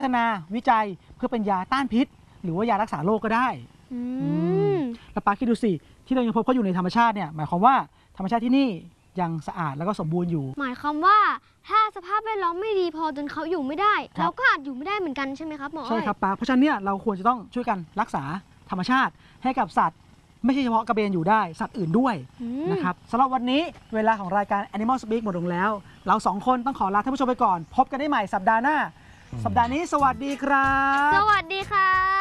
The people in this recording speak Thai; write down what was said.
ฒนาวิจัยเพื่อเป็นยาต้านพิษหรือว่ายารักษาโรคก็ได้แล้วป้าคิดดูสิที่เรายังพบเขาอยู่ในธรรมชาติเนี่ยหมายความว่าธรรมชาติที่นี่ยังสะอาดแล้วก็สมบูรณ์อยู่หมายความว่าถ้าสภาพแวดล้อมไม่ดีพอจนเขาอยู่ไม่ได้เราก็อาจอยู่ไม่ได้เหมือนกันใช่ไหมครับหมอใช่ครับป้าเพราะฉะนั้นเนี่ยเราควรจะต้องช่วยกันรักษาธรรมชาติให้กับสัตว์ไม่ใช่เฉพาะกระเบนอยู่ได้สัตว์อื่นด้วยนะครับสำหรับวันนี้เวลาของรายการ Animal Speak หมดลงแล้วเรา2 คนต้องขอลาท่านผู้ชมไปก่อนพบกันได้ใหม่สัปดาห์หน้าสัปดาห์นี้สวัสดีครับสวัสดีครับ